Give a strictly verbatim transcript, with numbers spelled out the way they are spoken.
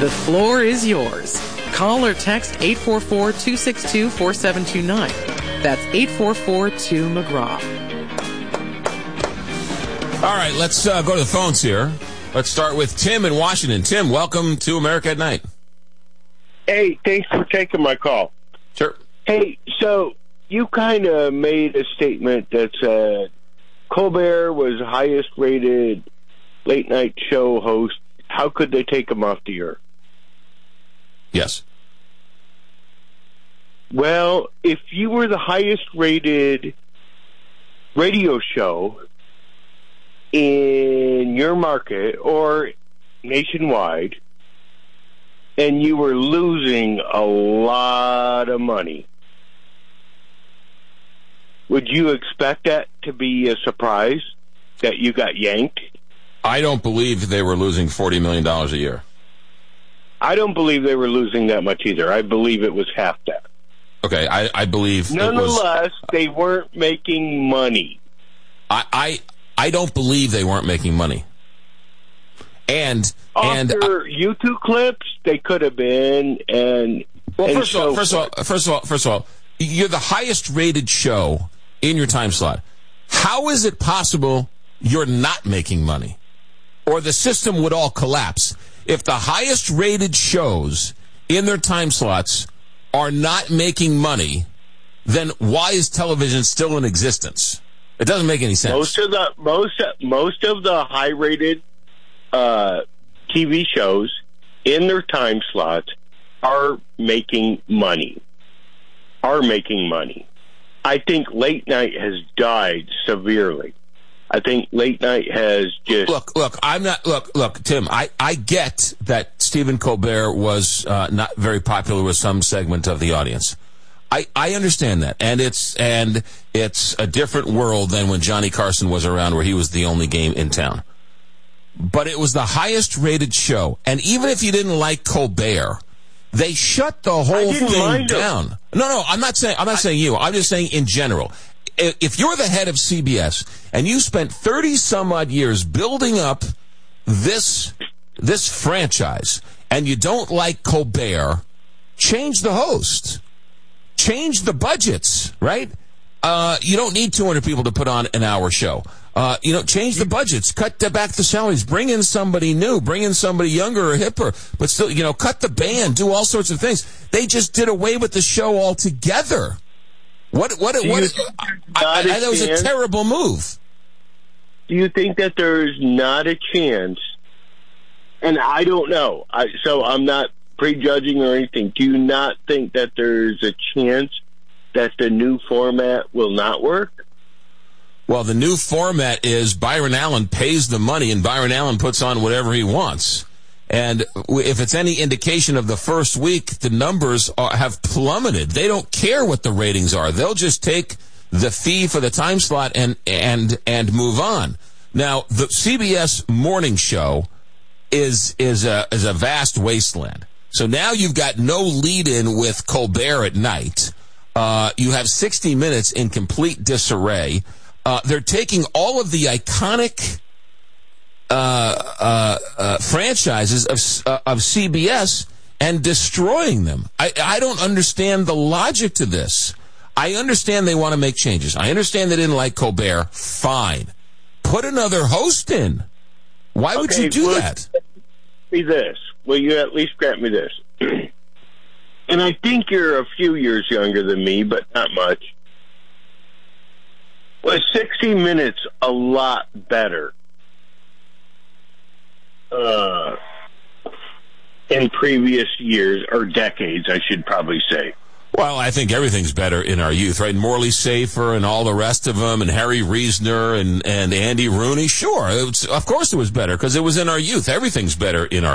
The floor is yours. Call or text eight four four, two six two, four seven two nine. That's eight four four two McGraw. All right, let's uh, go to the phones here. Let's start with Tim in Washington. Tim, welcome to America at Night. Hey, thanks for taking my call. Sure. Hey, so you kind of made a statement that said Colbert was the highest rated late night show host. How could they take him off the air? Yes. Well, if you were the highest rated radio show in your market or nationwide, and you were losing a lot of money, would you expect that to be a surprise that you got yanked? I don't believe they were losing forty million dollars a year. I don't believe they were losing that much either. I believe it was half that. Okay, I, I believe Nonetheless, it was, they weren't making money. I, I I don't believe they weren't making money. And and After YouTube clips, they could have been. And well, and first of all, first of all, first of all, first of all, you're the highest rated show in your time slot. How is it possible you're not making money, or the system would all collapse if the highest rated shows in their time slots are not making money? Then why is television still in existence? It doesn't make any sense. Most of the most most of the high rated uh, T V shows in their time slots are making money. Are making money. I think late night has died severely. I think late night has just look. Look, I'm not. Look, look, Tim. I, I get that Stephen Colbert was uh, not very popular with some segment of the audience. I, I understand that, and it's and it's a different world than when Johnny Carson was around, where he was the only game in town. But it was the highest rated show, and even if you didn't like Colbert, they shut the whole thing down. Him. No, no, I'm not saying I'm not I, saying you. I'm just saying in general. If you're the head of C B S and you spent thirty some odd years building up this this franchise, and you don't like Colbert, change the host. Change the budgets, right? Uh, you don't need two hundred people to put on an hour show. Uh, you know, change the budgets, cut the, back the salaries, bring in somebody new, bring in somebody younger or hipper, but still, you know, cut the band, do all sorts of things. They just did away with the show altogether. What, what, what, what I, I, I, that was a terrible move. Do you think that there's not a chance, and I don't know, I, so I'm not prejudging or anything, do you not think that there's a chance that the new format will not work? Well, the new format is Byron Allen pays the money and Byron Allen puts on whatever he wants. And if it's any indication of the first week, the numbers are, have plummeted. They don't care what the ratings are. They'll just take the fee for the time slot and and and move on. Now, the C B S morning show is is a is a vast wasteland. So now you've got no lead-in with Colbert at night. Uh, you have sixty minutes in complete disarray. Uh, they're taking all of the iconic uh, uh, uh, franchises of uh, of C B S and destroying them. I, I don't understand the logic to this. I understand they want to make changes. I understand they didn't like Colbert. Fine. Put another host in. Why would okay, you do well, that? Be this. Will you at least grant me this? And I think you're a few years younger than me, but not much. Was sixty minutes a lot better uh, in previous years, or decades, I should probably say? Well, I think everything's better in our youth, right? Morley Safer and all the rest of them, and Harry Reasoner and, and Andy Rooney. Sure, it was, of course it was better, because it was in our youth. Everything's better in our